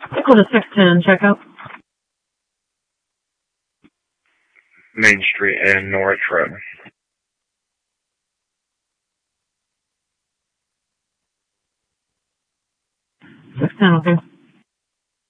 Equal to 610, check out. Main Street and Norwich Road. 610, okay.